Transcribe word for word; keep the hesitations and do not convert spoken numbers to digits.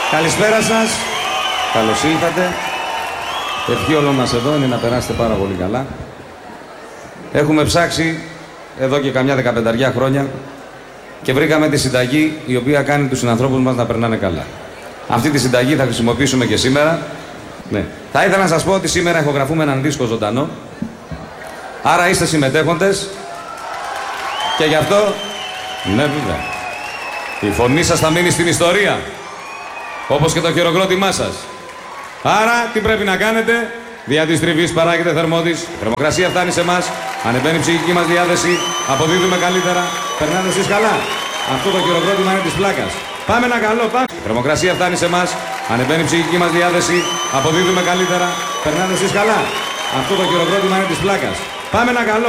Καλησπέρα σας. Καλώς ήλθατε. Ευχή όλων μας εδώ είναι να περάσετε πάρα πολύ καλά. Έχουμε ψάξει εδώ και καμιά δεκαπενταριά χρόνια και βρήκαμε τη συνταγή η οποία κάνει τους συνανθρώπους μας να περνάνε καλά. Αυτή τη συνταγή θα χρησιμοποιήσουμε και σήμερα. Ναι. Θα ήθελα να σας πω ότι σήμερα ηχογραφούμε έναν δίσκο ζωντανό. Άρα είστε συμμετέχοντες και γι' αυτό, ναι βέβαια, η φωνή σας θα μείνει στην ιστορία, όπως και το χειροκρότημά σας. Άρα τι πρέπει να κάνετε? Δια της τριβής παράγεται θερμόδης, η θερμοκρασία φτάνει σε εμάς, ανεβαίνει η ψυχική μας διάθεση, αποδίδουμε καλύτερα, περνάτε εσείς καλά. Αυτό το χειροκρότημα είναι της πλάκας. Πάμε ένα καλό, πάμε. Η θερμοκρασία φτάνει σε εμάς, ανεβαίνει η ψυχική μας διάθεση, αποδίδουμε καλύτερα, περνάτε εσείς καλά. Αυτό το χειροκρότημα είναι της πλάκας. Πάμε ένα καλό.